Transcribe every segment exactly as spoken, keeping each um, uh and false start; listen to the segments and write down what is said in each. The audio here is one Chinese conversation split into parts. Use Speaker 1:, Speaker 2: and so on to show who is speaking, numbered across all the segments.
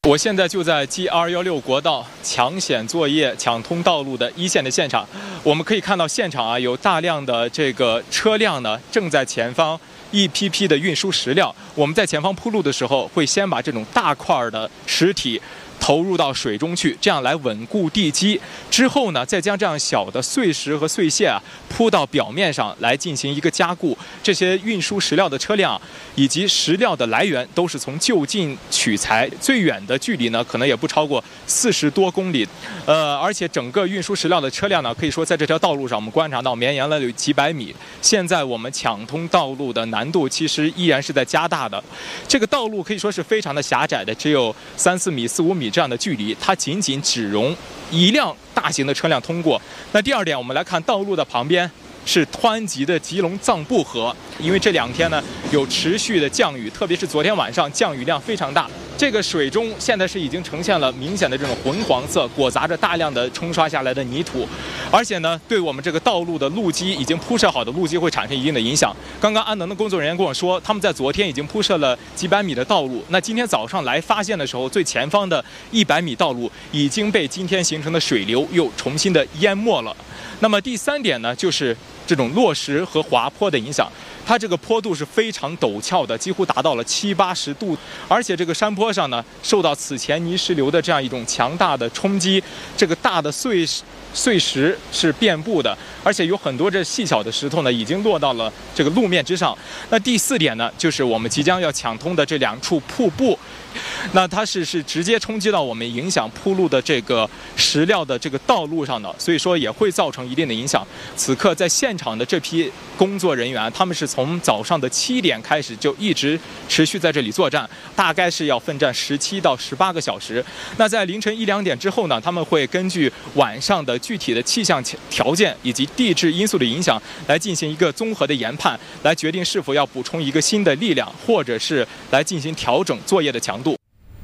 Speaker 1: 我现在就在 G 二一六国道抢险作业、抢通道路的一线的现场。我们可以看到现场啊，有大量的这个车辆呢，正在前方一批批的运输石料。我们在前方铺路的时候，会先把这种大块的石体投入到水中去，这样来稳固地基。之后呢，再将这样小的碎石和碎屑啊铺到表面上来进行一个加固。这些运输石料的车辆以及石料的来源都是从就近取材，最远的距离呢可能也不超过四十多公里。呃，而且整个运输石料的车辆呢，可以说在这条道路上我们观察到绵延了有几百米。现在我们抢通道路的难度其实依然是在加大的。这个道路可以说是非常的狭窄的，只有三四米、四五米这样的距离，它仅仅只容一辆大型的车辆通过。那第二点，我们来看道路的旁边是湍急的吉隆藏布河，因为这两天呢有持续的降雨，特别是昨天晚上降雨量非常大。这个水中现在是已经呈现了明显的这种浑黄色，裹杂着大量的冲刷下来的泥土，而且呢，对我们这个道路的路基已经铺设好的路基会产生一定的影响。刚刚安能的工作人员跟我说，他们在昨天已经铺设了几百米的道路，那今天早上来发现的时候，最前方的一百米道路已经被今天形成的水流又重新的淹没了。那么第三点呢，就是这种落石和滑坡的影响。它这个坡度是非常陡峭的，几乎达到了七八十度，而且这个山坡上呢，受到此前泥石流的这样一种强大的冲击，这个大的碎碎石是遍布的，而且有很多这细小的石头呢，已经落到了这个路面之上。那第四点呢，就是我们即将要抢通的这两处瀑布，那它是是直接冲击到我们影响铺路的这个石料的这个道路上的，所以说也会造成一定的影响。此刻在现场的这批工作人员，他们是从早上的七点开始就一直持续在这里作战，大概是要奋战十七到十八个小时。那在凌晨一两点之后呢，他们会根据晚上的具体的气象条件以及地质因素的影响，来进行一个综合的研判，来决定是否要补充一个新的力量，或者是来进行调整作业的强度。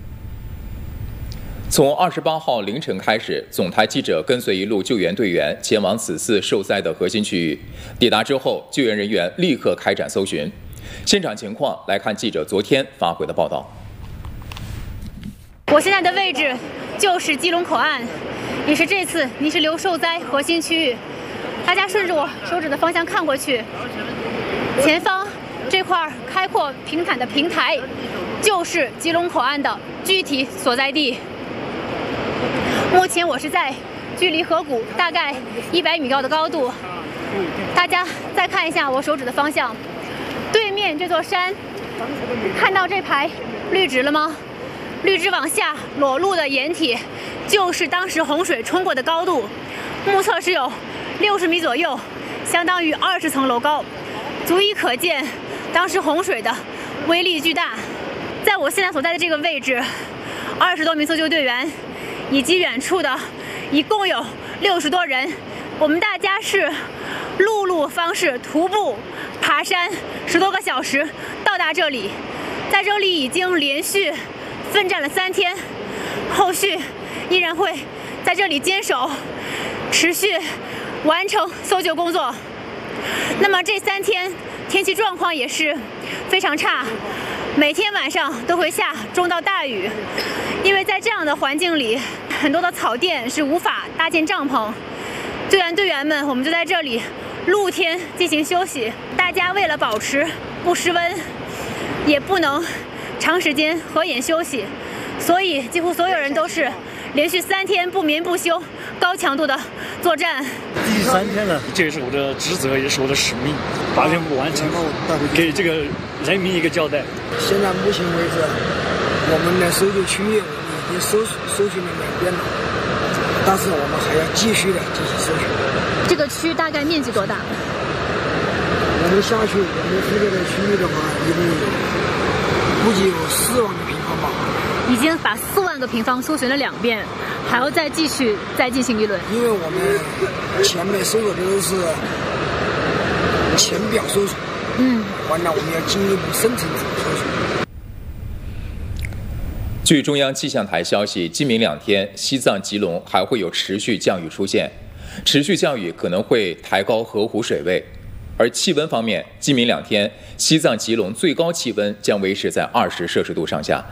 Speaker 2: 从二十八号凌晨开始，总台记者跟随一路救援队员前往此次受灾的核心区域。抵达之后，救援人员立刻开展搜寻。现场情况来看记者昨天发回的报道。
Speaker 3: 我现在的位置就是基隆口岸，也是这次泥石流受灾核心区域。大家顺着我手指的方向看过去，前方这块开阔平坦的平台，就是基隆口岸的具体所在地。目前我是在距离河谷大概一百米高的高度，大家再看一下我手指的方向，对面这座山，看到这排绿植了吗？绿植往下裸露的掩体，就是当时洪水冲过的高度，目测是有六十米左右，相当于二十层楼高，足以可见当时洪水的威力巨大。在我现在所在的这个位置，二十多名搜救队员以及远处的一共有六十多人，我们大家是陆路方式徒步爬山十多个小时到达这里，在这里已经连续奋战了三天，后续依然会在这里坚守，持续完成搜救工作。那么这三天天气状况也是非常差，每天晚上都会下中到大雨，因为在这样的环境里，很多的草甸是无法搭建帐篷。救援队员们，我们就在这里露天进行休息。大家为了保持不失温，也不能长时间合眼休息，所以几乎所有人都是连续三天不眠不休、高强度的作战。
Speaker 4: 第三天了，这也是我的职责，也是我的使命，把任务完成，给这个人民一个交代。
Speaker 5: 现在目前为止，我们的搜救区域已经搜搜寻了两遍了，但是我们还要继续的进行搜寻。
Speaker 3: 这个区大概面积多大？
Speaker 5: 我们下去，我们这个区域的话，一共有估计有四万个平方吧。
Speaker 3: 已经把四万个平方搜寻了两遍，还要再继续再进行一轮。
Speaker 5: 因为我们前面搜索的都是浅表搜索，嗯，完了我们要进一步深层次搜索。
Speaker 2: 据中央气象台消息，今明两天西藏吉隆还会有持续降雨出现，持续降雨可能会抬高河湖水位。而气温方面，今明两天西藏吉隆最高气温将维持在二十摄氏度上下。